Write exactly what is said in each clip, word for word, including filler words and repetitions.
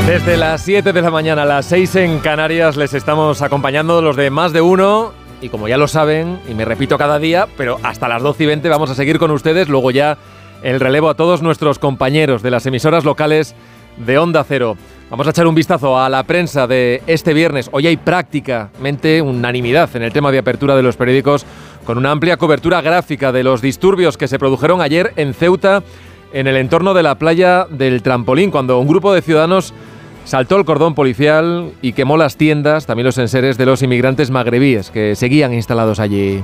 Desde las siete de la mañana a las seis en Canarias les estamos acompañando los de Más de Uno. Y como ya lo saben, y me repito cada día, pero hasta las doce y veinte vamos a seguir con ustedes. Luego ya el relevo a todos nuestros compañeros de las emisoras locales de Onda Cero. Vamos a echar un vistazo a la prensa de este viernes. Hoy hay prácticamente unanimidad en el tema de apertura de los periódicos, con una amplia cobertura gráfica de los disturbios que se produjeron ayer en Ceuta, en el entorno de la playa del Trampolín, cuando un grupo de ciudadanos saltó el cordón policial y quemó las tiendas, también los enseres de los inmigrantes magrebíes que seguían instalados allí.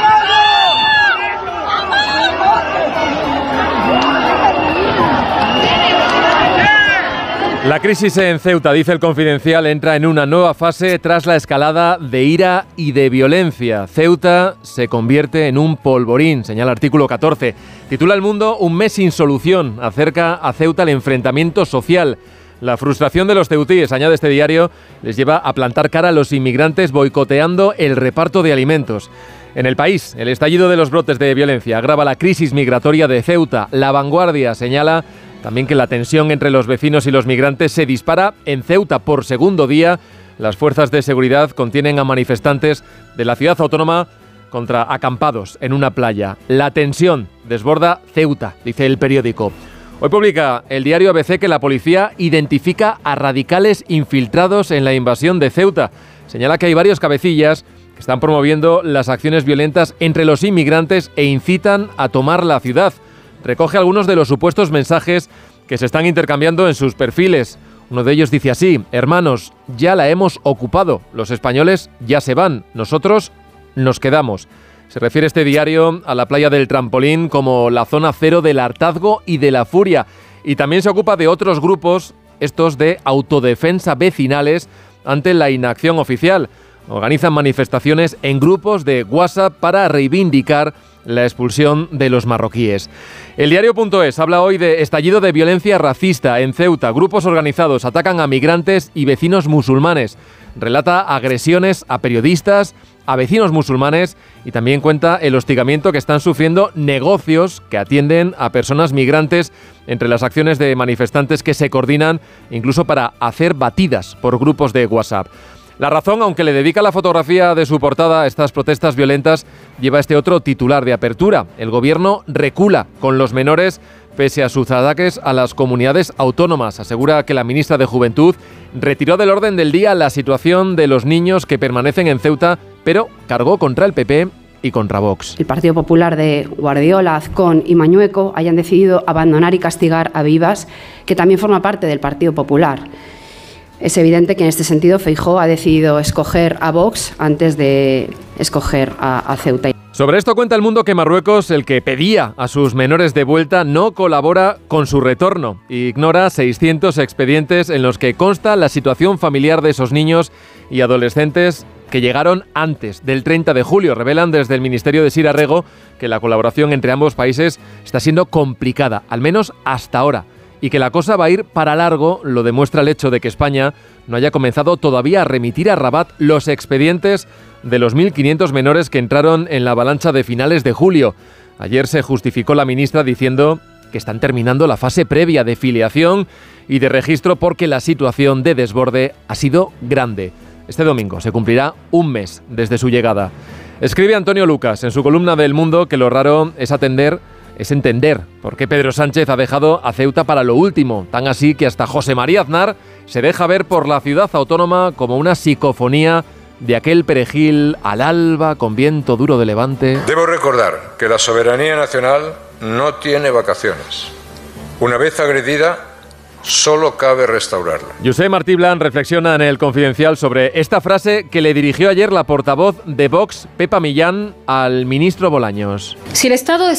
La crisis en Ceuta, dice El Confidencial, entra en una nueva fase tras la escalada de ira y de violencia. Ceuta se convierte en un polvorín, señala artículo catorce. Titula El Mundo: un mes sin solución. Acerca a Ceuta el enfrentamiento social. La frustración de los ceutíes, añade este diario, les lleva a plantar cara a los inmigrantes boicoteando el reparto de alimentos. En El País, el estallido de los brotes de violencia agrava la crisis migratoria de Ceuta. La Vanguardia señala también que la tensión entre los vecinos y los migrantes se dispara en Ceuta por segundo día. Las fuerzas de seguridad contienen a manifestantes de la ciudad autónoma contra acampados en una playa. La tensión desborda Ceuta, dice el periódico. Hoy publica el diario A B C que la policía identifica a radicales infiltrados en la invasión de Ceuta. Señala que hay varios cabecillas que están promoviendo las acciones violentas entre los inmigrantes e incitan a tomar la ciudad. Recoge algunos de los supuestos mensajes que se están intercambiando en sus perfiles. Uno de ellos dice así: hermanos, ya la hemos ocupado, los españoles ya se van, nosotros nos quedamos. Se refiere este diario a la playa del Trampolín como la zona cero del hartazgo y de la furia. Y también se ocupa de otros grupos, estos de autodefensa vecinales, ante la inacción oficial. Organizan manifestaciones en grupos de WhatsApp para reivindicar la expulsión de los marroquíes. El diario.es habla hoy de estallido de violencia racista en Ceuta. Grupos organizados atacan a migrantes y vecinos musulmanes. Relata agresiones a periodistas, a vecinos musulmanes, y también cuenta el hostigamiento que están sufriendo negocios que atienden a personas migrantes entre las acciones de manifestantes que se coordinan incluso para hacer batidas por grupos de WhatsApp. La Razón, aunque le dedica la fotografía de su portada a estas protestas violentas, lleva este otro titular de apertura. El gobierno recula con los menores pese a sus ataques a las comunidades autónomas. Asegura que la ministra de Juventud retiró del orden del día la situación de los niños que permanecen en Ceuta, pero cargó contra el P P y contra Vox. El Partido Popular de Guardiola, Azcón y Mañueco hayan decidido abandonar y castigar a Vivas, que también forma parte del Partido Popular. Es evidente que en este sentido Feijóo ha decidido escoger a Vox antes de escoger a, a Ceuta. Sobre esto cuenta El Mundo que Marruecos, el que pedía a sus menores de vuelta, no colabora con su retorno. Ignora seiscientos expedientes en los que consta la situación familiar de esos niños y adolescentes que llegaron antes del treinta de julio. Revelan desde el Ministerio de Sira Rego que la colaboración entre ambos países está siendo complicada, al menos hasta ahora, y que la cosa va a ir para largo. Lo demuestra el hecho de que España no haya comenzado todavía a remitir a Rabat los expedientes de los mil quinientos menores que entraron en la avalancha de finales de julio. Ayer se justificó la ministra diciendo que están terminando la fase previa de filiación y de registro porque la situación de desborde ha sido grande. Este domingo se cumplirá un mes desde su llegada. Escribe Antonio Lucas en su columna de El Mundo que lo raro es atender es entender por qué Pedro Sánchez ha dejado a Ceuta para lo último, tan así que hasta José María Aznar se deja ver por la ciudad autónoma como una psicofonía de aquel perejil al alba con viento duro de levante. Debo recordar que la soberanía nacional no tiene vacaciones. Una vez agredida, solo cabe restaurarla. José Martí Blan reflexiona en El Confidencial sobre esta frase que le dirigió ayer la portavoz de Vox, Pepa Millán, al ministro Bolaños. Si el Estado de